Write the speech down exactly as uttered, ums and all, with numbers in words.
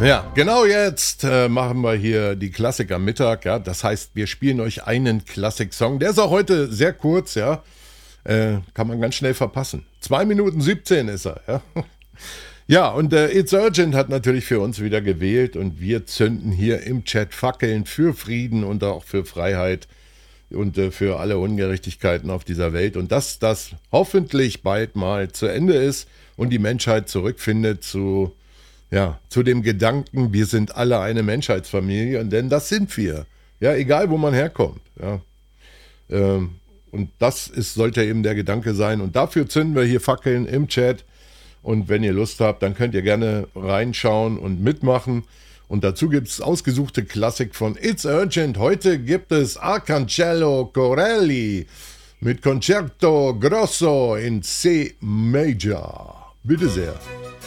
Ja, genau jetzt äh, machen wir hier die Klassik am Mittag. Ja, das heißt, wir spielen euch einen Klassik-Song. Der ist auch heute sehr kurz, ja. Äh, kann man ganz schnell verpassen. zwei Minuten siebzehn ist er, ja. Ja, und äh, It's Urgent hat natürlich für uns wieder gewählt und wir zünden hier im Chat Fackeln für Frieden und auch für Freiheit und äh, für alle Ungerechtigkeiten auf dieser Welt. Und dass das hoffentlich bald mal zu Ende ist und die Menschheit zurückfindet zu, ja, zu dem Gedanken, wir sind alle eine Menschheitsfamilie, und denn das sind wir. Ja, egal wo man herkommt. Ja. Ähm, und das ist, sollte eben der Gedanke sein. Und dafür zünden wir hier Fackeln im Chat. Und wenn ihr Lust habt, dann könnt ihr gerne reinschauen und mitmachen. Und dazu gibt es ausgesuchte Klassik von It's Urgent. Heute gibt es Arcangelo Corelli mit Concerto Grosso in C Major. Bitte sehr.